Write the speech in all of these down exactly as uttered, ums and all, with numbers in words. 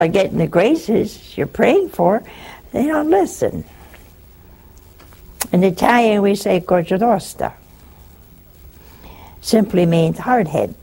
are getting the graces you're praying for, they don't listen. In Italian, we say "Gorgia tosta." Simply means hard head.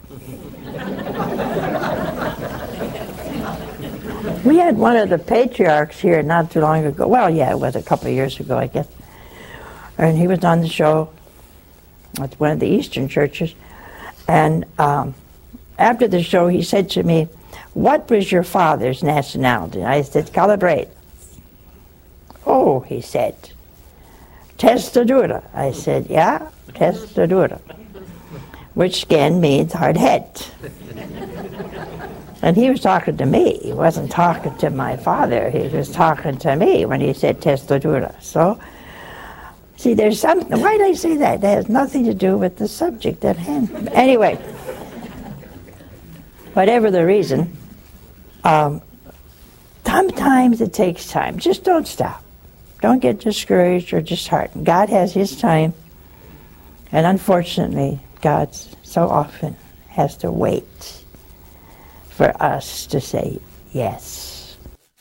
We had one of the patriarchs here not too long ago. Well, yeah, it was a couple of years ago, I guess. And he was on the show at one of the Eastern churches. And um, after the show, he said to me, "What was your father's nationality?" I said, "Calabrese." "Oh," he said, "testa dura." I said, "Yeah, testa dura," which again means hard head. And he was talking to me. He wasn't talking to my father. He was talking to me when he said testa dura. So, see, there's something. Why did I say that? That has nothing to do with the subject at hand. Anyway, whatever the reason, um, sometimes it takes time. Just don't stop. Don't get discouraged or disheartened. God has His time, and unfortunately, God so often has to wait for us to say yes.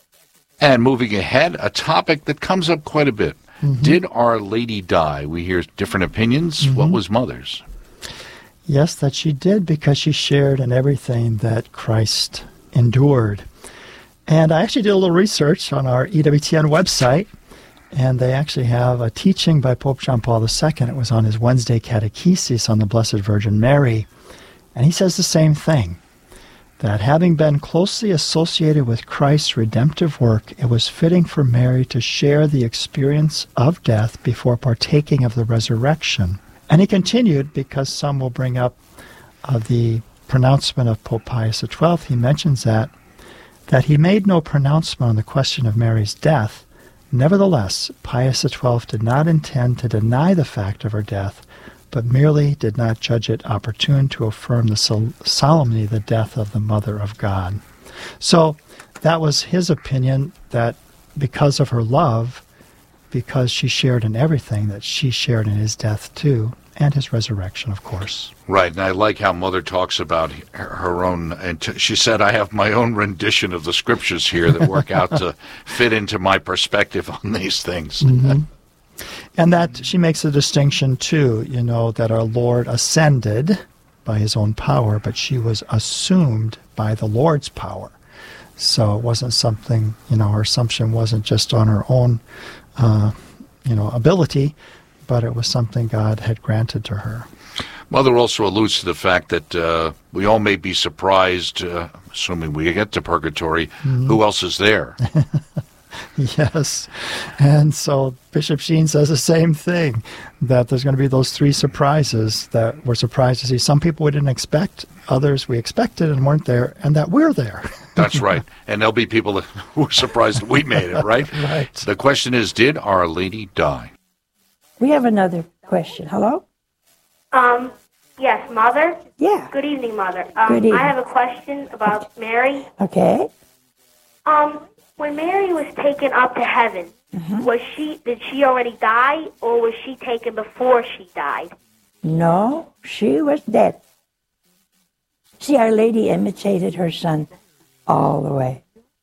And moving ahead, a topic that comes up quite a bit. Mm-hmm. Did Our Lady die? We hear different opinions. Mm-hmm. What was Mother's? Yes, that she did, because she shared in everything that Christ endured. And I actually did a little research on our E W T N website, and they actually have a teaching by Pope John Paul the Second. It was on his Wednesday catechesis on the Blessed Virgin Mary. And he says the same thing, that having been closely associated with Christ's redemptive work, it was fitting for Mary to share the experience of death before partaking of the resurrection. And he continued, because some will bring up uh, the pronouncement of Pope Pius the Twelfth, he mentions that, that he made no pronouncement on the question of Mary's death. Nevertheless, Pius the Twelfth did not intend to deny the fact of her death, but merely did not judge it opportune to affirm the sol- solemnity of the death of the Mother of God. So that was his opinion, that because of her love, because she shared in everything, that she shared in his death too, and his resurrection, of course. Right, and I like how Mother talks about her, her own, and t- she said, "I have my own rendition of the scriptures here that work out to fit into my perspective on these things." Mm-hmm. And that she makes a distinction too, you know, that our Lord ascended by his own power, but she was assumed by the Lord's power. So it wasn't something, you know, her assumption wasn't just on her own, uh, you know, ability, but it was something God had granted to her. Mother also alludes to the fact that uh, we all may be surprised, uh, assuming we get to purgatory, mm-hmm. who else is there? Yes. And so Bishop Sheen says the same thing, that there's going to be those three surprises that we're surprised to see. Some people we didn't expect, others we expected and weren't there, and that we're there. That's right. And there'll be people that, who are surprised that we made it, right? Right. The question is, did Our Lady die? We have another question. Hello? Um, yes, Mother? Yeah. Good evening, Mother. Um, Good evening. I have a question about Mary. Okay. Um, when Mary was taken up to heaven, mm-hmm. was she, did she already die, or was she taken before she died? No, she was dead. See, Our Lady imitated her Son all the way.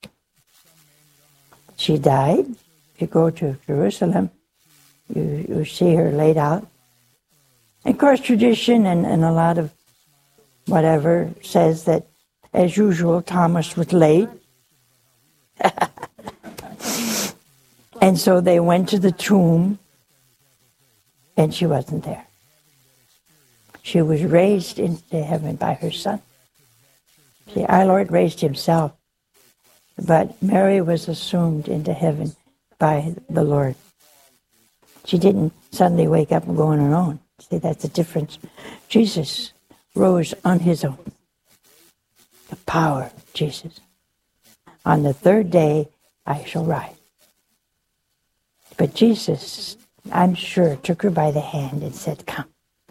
She died. If you go to Jerusalem, you, you see her laid out. Of course, tradition and, and a lot of whatever says that, as usual, Thomas was late. And so they went to the tomb, and she wasn't there. She was raised into heaven by her Son. See, our Lord raised himself, but Mary was assumed into heaven by the Lord. She didn't suddenly wake up and go on her own. See, that's the difference. Jesus rose on his own. The power of Jesus. On the third day, I shall rise. But Jesus, I'm sure, took her by the hand and said, come.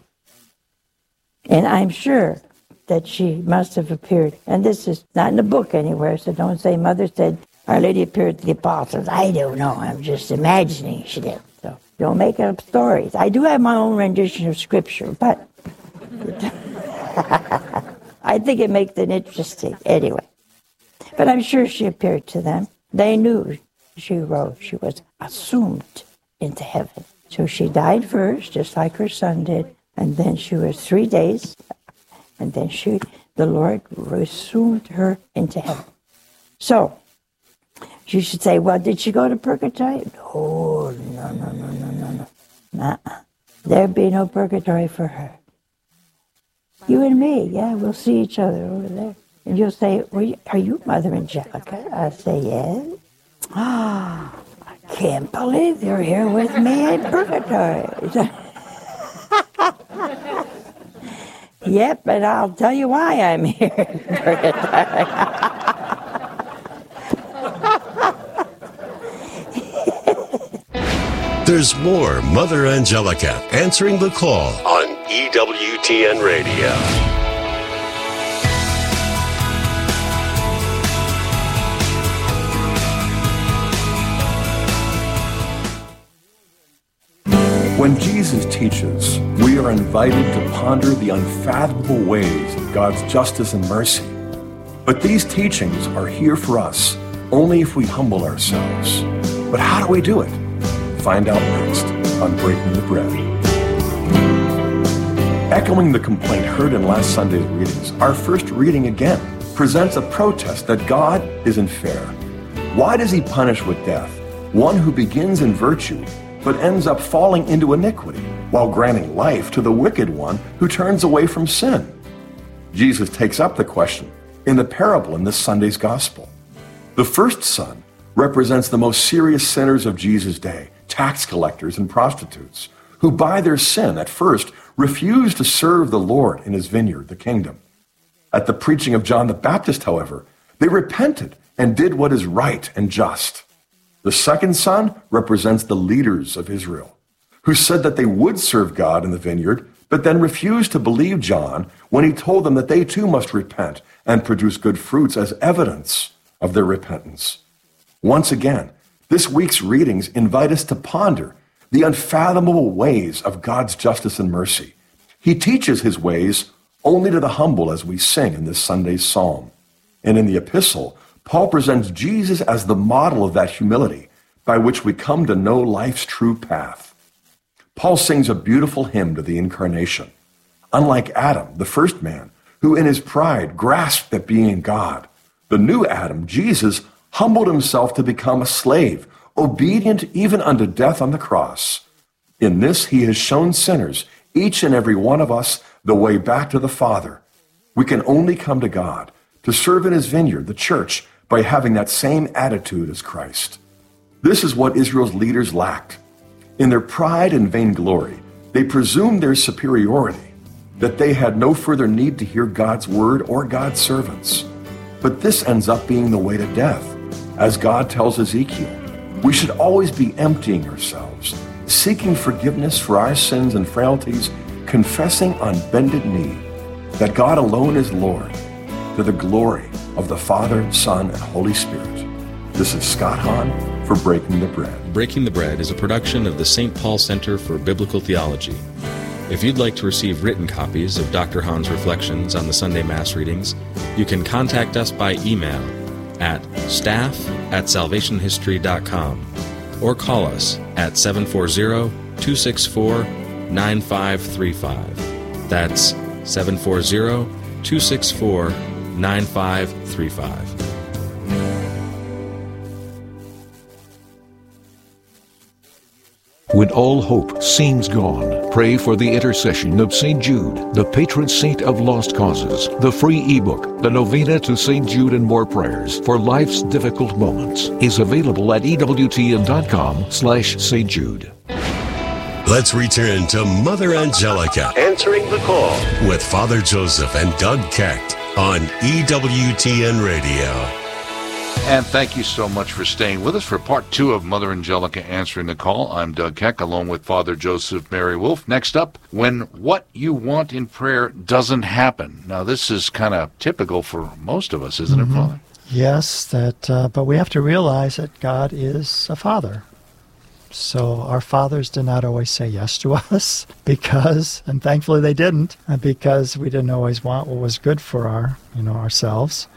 And I'm sure that she must have appeared. And this is not in the book anywhere, so don't say Mother said Our Lady appeared to the apostles. I don't know. I'm just imagining she did. So don't make up stories. I do have my own rendition of Scripture, but I think it makes it interesting anyway. But I'm sure she appeared to them. They knew she rose. She was assumed into heaven. So she died first, just like her son did, and then she was three days, and then she, the Lord resumed her into heaven. So, you should say, well, did she go to purgatory? No, no, no, no, no, no, no. Nuh-uh. There'd be no purgatory for her. You and me, yeah, we'll see each other over there. And you'll say, well, are you Mother Angelica? I'll say, yes. Ah, I can't believe you're here with me in purgatory. Yep, and I'll tell you why I'm here in purgatory. There's more Mother Angelica answering the call on E W T N Radio. When Jesus teaches, we are invited to ponder the unfathomable ways of God's justice and mercy. But these teachings are here for us only if we humble ourselves. But how do we do it? Find out next on Breaking the Bread. Echoing the complaint heard in last Sunday's readings, our first reading again presents a protest that God isn't fair. Why does he punish with death one who begins in virtue but ends up falling into iniquity, while granting life to the wicked one who turns away from sin? Jesus takes up the question in the parable in this Sunday's gospel. The first son represents the most serious sinners of Jesus' day, tax collectors and prostitutes, who by their sin at first refused to serve the Lord in his vineyard, the kingdom. At the preaching of John the Baptist, however, they repented and did what is right and just. The second son represents the leaders of Israel, who said that they would serve God in the vineyard, but then refused to believe John when he told them that they too must repent and produce good fruits as evidence of their repentance. Once again, this week's readings invite us to ponder the unfathomable ways of God's justice and mercy. He teaches his ways only to the humble, as we sing in this Sunday's psalm. And in the epistle, Paul presents Jesus as the model of that humility by which we come to know life's true path. Paul sings a beautiful hymn to the incarnation. Unlike Adam, the first man, who in his pride grasped at being God, the new Adam, Jesus, humbled himself to become a slave, obedient even unto death on the cross. In this he has shown sinners, each and every one of us, the way back to the Father. We can only come to God, to serve in his vineyard, the church, by having that same attitude as Christ. This is what Israel's leaders lacked. In their pride and vainglory, they presumed their superiority, that they had no further need to hear God's word or God's servants. But this ends up being the way to death. As God tells Ezekiel, we should always be emptying ourselves, seeking forgiveness for our sins and frailties, confessing on bended knee that God alone is Lord, to the glory of the Father, Son, and Holy Spirit. This is Scott Hahn for Breaking the Bread. Breaking the Bread is a production of the Saint Paul Center for Biblical Theology. If you'd like to receive written copies of Doctor Hahn's reflections on the Sunday Mass readings, you can contact us by email at staff at salvation history dot com or call us at seven four zero, two six four, nine five three five. That's seven four zero, two six four, nine five three five. When all hope seems gone, pray for the intercession of Saint Jude, the patron saint of lost causes. The free ebook, The Novena to Saint Jude and More Prayers for Life's Difficult Moments, is available at E W T N dot com slash Saint Jude. Let's return to Mother Angelica answering the call with Father Joseph and Doug Keck on E W T N Radio. And thank you so much for staying with us for part two of Mother Angelica Answering the Call. I'm Doug Keck, along with Father Joseph Mary Wolf. Next up, when what you want in prayer doesn't happen. Now, this is kind of typical for most of us, isn't mm-hmm. it, Father? Yes, that. Uh, but we have to realize that God is a father. So our fathers did not always say yes to us because, and thankfully they didn't, because we didn't always want what was good for our, you know, ourselves.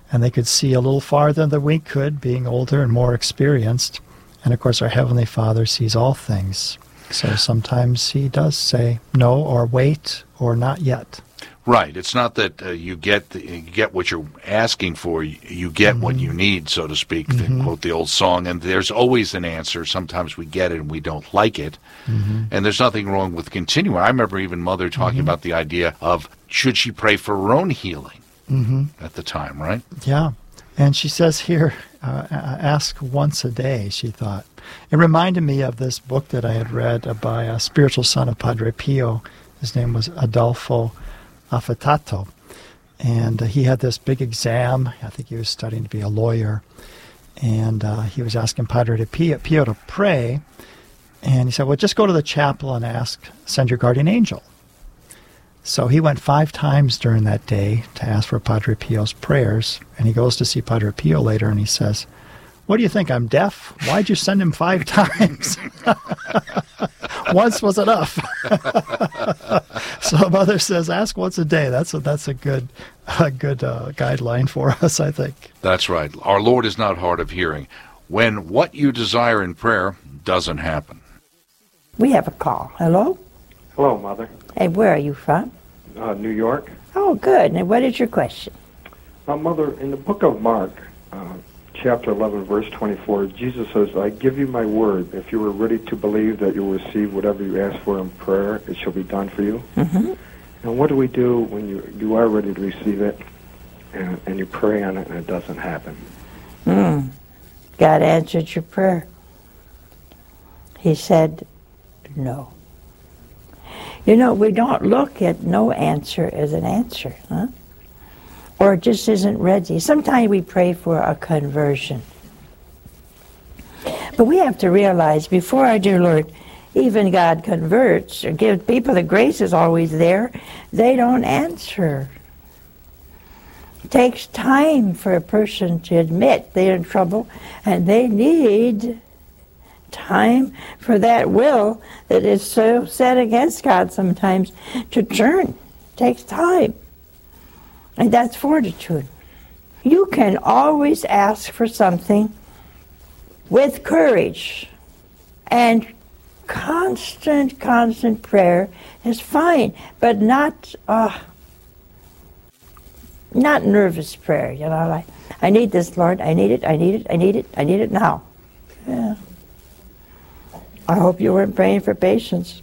and they could see a little farther than we could, being older and more experienced. And of course, our Heavenly Father sees all things. So sometimes he does say no, or wait, or not yet. Right. It's not that uh, you get the, you get what you're asking for. You, you get Mm-hmm. what you need, so to speak, Mhm. to quote the old song. And there's always an answer. Sometimes we get it and we don't like it. Mm-hmm. And there's nothing wrong with continuing. I remember even Mother talking Mhm. about the idea of should she pray for her own healing Mm-hmm. at the time, right? Yeah. And she says here, uh, ask once a day, she thought. It reminded me of this book that I had read by a spiritual son of Padre Pio. His name was Adolfo Affetato. And uh, he had this big exam. I think he was studying to be a lawyer. And uh, he was asking Padre Pio, Pio to pray. And he said, well, just go to the chapel and ask, send your guardian angel. So he went five times during that day to ask for Padre Pio's prayers. And he goes to see Padre Pio later and he says, what do you think, I'm deaf? Why'd you send him five times? Once was enough. So Mother says, ask once a day. That's a, that's a good, a good uh, guideline for us, I think. That's right. Our Lord is not hard of hearing. When what you desire in prayer doesn't happen. We have a call. Hello? Hello, Mother. Hey, where are you from? Uh, New York. Oh, good. And what is your question? Uh, Mother, in the book of Mark, uh, chapter eleven, verse twenty-four, Jesus says, I give you my word. If you are ready to believe that you will receive whatever you ask for in prayer, it shall be done for you. Mm-hmm. And what do we do when you, you are ready to receive it and, and you pray on it and it doesn't happen? Mm. God answered your prayer. He said, no. You know, we don't look at no answer as an answer, huh? Or it just isn't ready. Sometimes we pray for a conversion. But we have to realize, before our dear Lord, even God converts or gives people the grace is always there, they don't answer. It takes time for a person to admit they're in trouble, and they need time for that will that is so set against God sometimes to turn. It takes time. And that's fortitude. You can always ask for something with courage. And constant, constant prayer is fine, but not uh, not nervous prayer. You know, like, I need this, Lord. I need it, I need it, I need it, I need it now. Yeah. I hope you weren't praying for patience.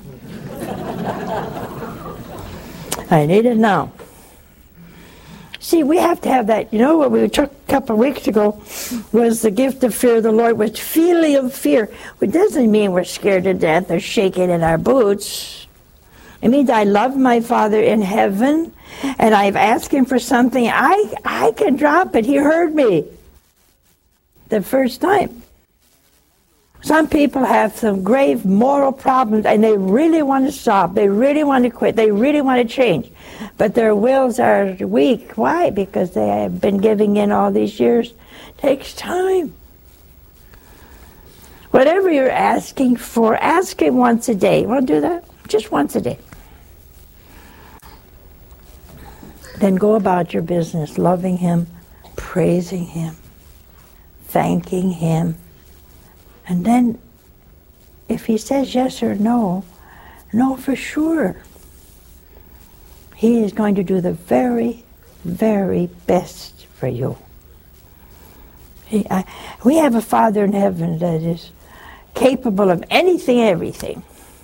I need it now. See, we have to have that. You know what we took a couple of weeks ago was the gift of fear of the Lord, was filial fear. It doesn't mean we're scared to death or shaking in our boots. It means I love my Father in heaven, and I've asked him for something. I, I can drop it. He heard me the first time. Some people have some grave moral problems, and they really want to stop. They really want to quit. They really want to change. But their wills are weak. Why? Because they have been giving in all these years. It takes time. Whatever you're asking for, ask him once a day. You want to do that? Just once a day. Then go about your business, loving him, praising him, thanking him. And then, if he says yes or no, know for sure. He is going to do the very, very best for you. He, I, we have a Father in heaven that is capable of anything and everything.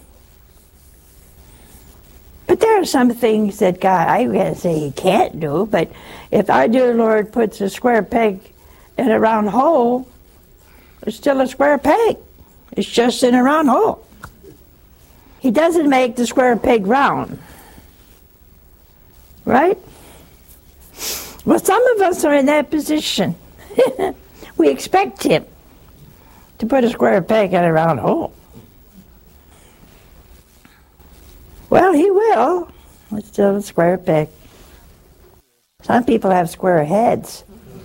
But there are some things that God, I can't say he can't do, but if our dear Lord puts a square peg in a round hole, it's still a square peg. It's just in a round hole. He doesn't make the square peg round. Right? Well, some of us are in that position. We expect him to put a square peg in a round hole. Well, he will. It's still a square peg. Some people have square heads.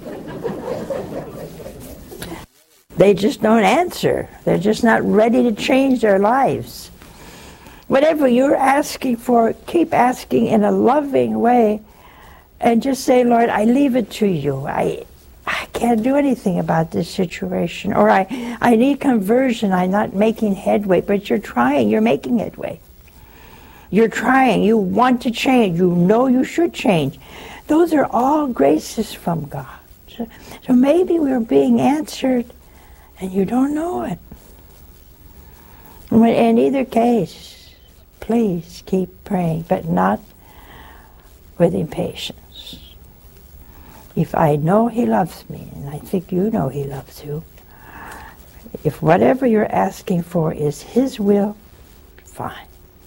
They just don't answer. They're just not ready to change their lives. Whatever you're asking for, keep asking in a loving way and just say, Lord, I leave it to you. I I can't do anything about this situation. Or I, I need conversion. I'm not making headway. But you're trying. You're making headway. You're trying. You want to change. You know you should change. Those are all graces from God. So, so maybe we're being answered and you don't know it. In either case, please keep praying, but not with impatience. If I know he loves me, and I think you know he loves you, if whatever you're asking for is his will, fine.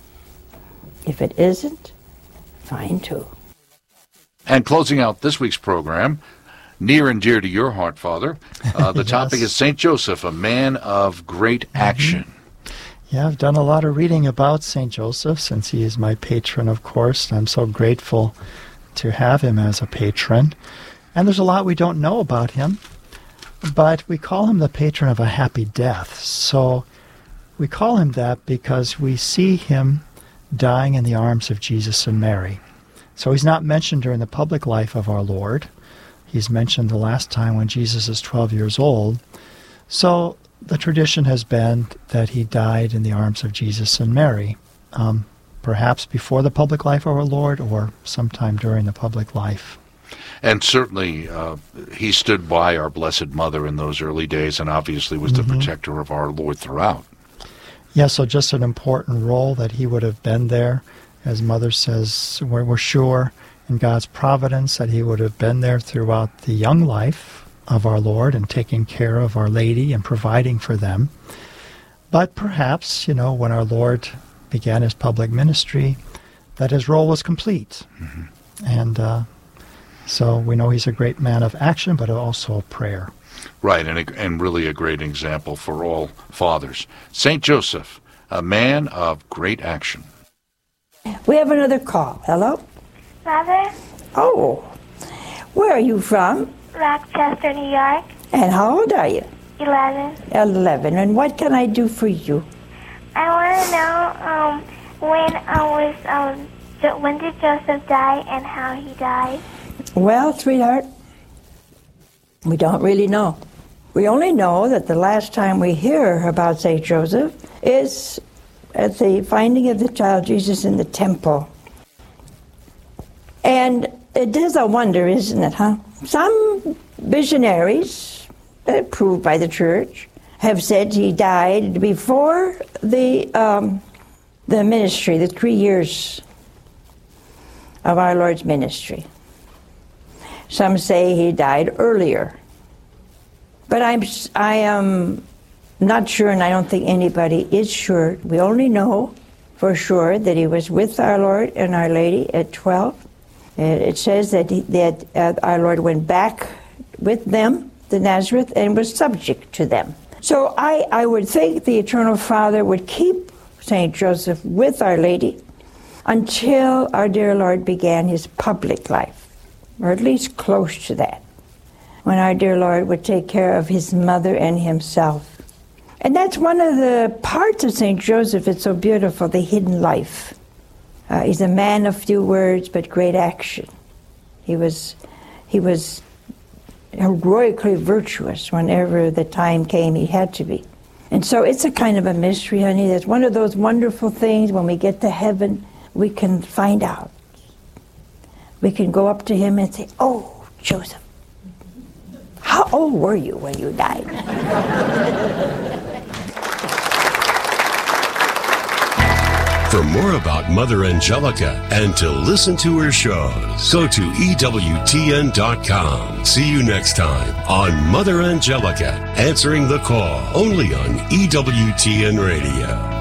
If it isn't, fine too. And closing out this week's program, near and dear to your heart, Father, uh, the yes. topic is Saint Joseph, a man of great action. Mm-hmm. Yeah, I've done a lot of reading about Saint Joseph since he is my patron, of course. I'm so grateful to have him as a patron. And there's a lot we don't know about him, but we call him the patron of a happy death. So we call him that because we see him dying in the arms of Jesus and Mary. So he's not mentioned during the public life of our Lord. He's mentioned the last time when Jesus is twelve years old. So the tradition has been that he died in the arms of Jesus and Mary, um, perhaps before the public life of our Lord or sometime during the public life. And certainly uh, he stood by our Blessed Mother in those early days and obviously was mm-hmm. the protector of our Lord throughout. Yeah, so just an important role that he would have been there. As Mother says, we're, we're sure in God's providence that he would have been there throughout the young life of our Lord and taking care of Our Lady and providing for them. But perhaps, you know, when our Lord began his public ministry, that his role was complete. Mm-hmm. And uh, so we know he's a great man of action, but also of prayer. Right, and, a, and really a great example for all fathers. Saint Joseph, a man of great action. We have another call. Hello? Mother? Oh, where are you from? Rochester, New York. And how old are you? Eleven. Eleven. And what can I do for you? I want to know um, when uh, was um, jo- when did Joseph die and how he died? Well, sweetheart, we don't really know. We only know that the last time we hear about Saint Joseph is at the finding of the child Jesus in the temple. And it is a wonder, isn't it, huh? Some visionaries, approved by the church, have said he died before the um, the ministry, the three years of our Lord's ministry. Some say he died earlier. But I'm, I am not sure, and I don't think anybody is sure. We only know for sure that he was with our Lord and Our Lady at twelve. It says that, he, that uh, our Lord went back with them to Nazareth and was subject to them. So I, I would think the Eternal Father would keep Saint Joseph with Our Lady until our dear Lord began his public life, or at least close to that, when our dear Lord would take care of his mother and himself. And that's one of the parts of Saint Joseph that's so beautiful, the hidden life. Uh, he's a man of few words, but great action. He was, he was heroically virtuous whenever the time came he had to be. And so it's a kind of a mystery, honey. That's one of those wonderful things when we get to heaven, we can find out. We can go up to him and say, "Oh, Joseph, how old were you when you died?" For more about Mother Angelica and to listen to her shows, go to E W T N dot com. See you next time on Mother Angelica, answering the call, only on E W T N Radio.